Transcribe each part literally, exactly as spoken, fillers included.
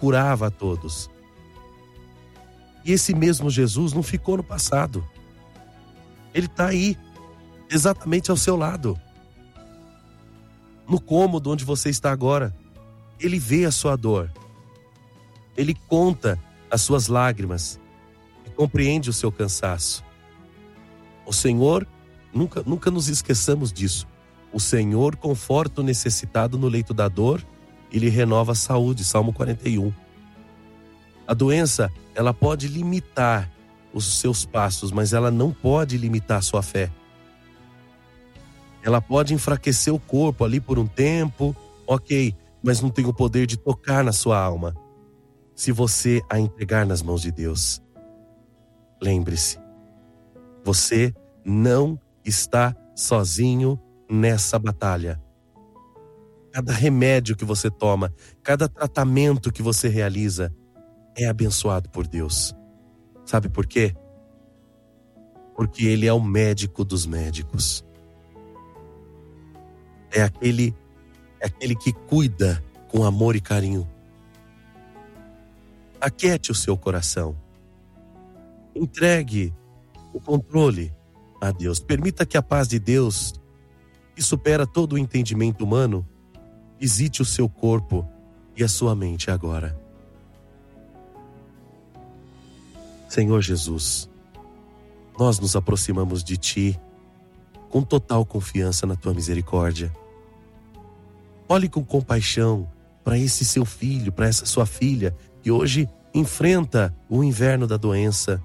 curava a todos. E esse mesmo Jesus não ficou no passado. Ele está aí, exatamente ao seu lado. No cômodo onde você está agora. Ele vê a sua dor. Ele conta as suas lágrimas. E compreende o seu cansaço. O Senhor, nunca, nunca nos esqueçamos disso. O Senhor conforta o necessitado no leito da dor e lhe renova a saúde. Salmo quarenta e um. A doença, ela pode limitar os seus passos, mas ela não pode limitar a sua fé. Ela pode enfraquecer o corpo ali por um tempo, ok, mas não tem o poder de tocar na sua alma. Se você a entregar nas mãos de Deus. Lembre-se, você não está sozinho nessa batalha. Cada remédio que você toma, cada tratamento que você realiza é abençoado por Deus. Sabe por quê? Porque Ele é o médico dos médicos. É aquele, é aquele que cuida com amor e carinho. Aquiete o seu coração. Entregue o controle a Deus. Permita que a paz de Deus, que supera todo o entendimento humano, visite o seu corpo e a sua mente agora. Senhor Jesus, nós nos aproximamos de Ti com total confiança na Tua misericórdia. Olhe com compaixão para esse seu filho, para essa sua filha, que hoje enfrenta o inverno da doença.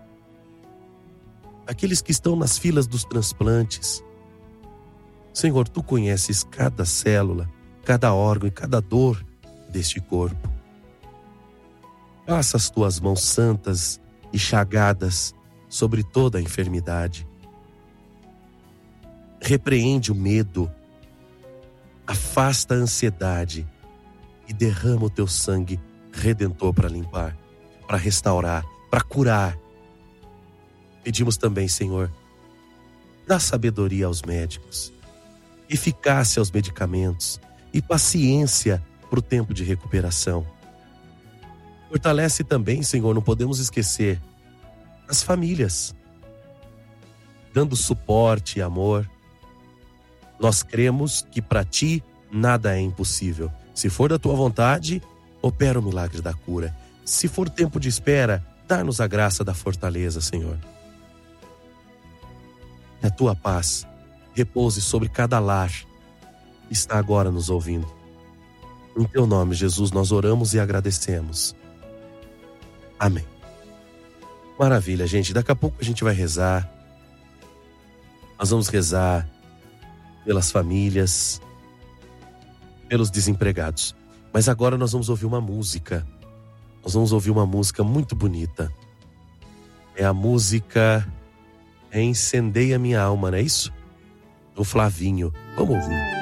Aqueles que estão nas filas dos transplantes. Senhor, Tu conheces cada célula, cada órgão e cada dor deste corpo. Passa as Tuas mãos santas e chagadas sobre toda a enfermidade. Repreende o medo, afasta a ansiedade e derrama o Teu sangue redentor para limpar, para restaurar, para curar. Pedimos também, Senhor, dá sabedoria aos médicos, eficácia aos medicamentos e paciência para o tempo de recuperação. Fortalece também, Senhor, não podemos esquecer, as famílias, dando suporte e amor. Nós cremos que para Ti nada é impossível. Se for da Tua vontade, opera o milagre da cura. Se for tempo de espera, dá-nos a graça da fortaleza, Senhor. Que a Tua paz repouse sobre cada lar que está agora nos ouvindo. Em Teu nome, Jesus, nós oramos e agradecemos. Amém. Maravilha, gente. Daqui a pouco a gente vai rezar. Nós vamos rezar pelas famílias, pelos desempregados. Mas agora nós vamos ouvir uma música. Nós vamos ouvir uma música muito bonita. É a música Incendeia Minha Alma, não é isso? Do Flavinho. Vamos ouvir.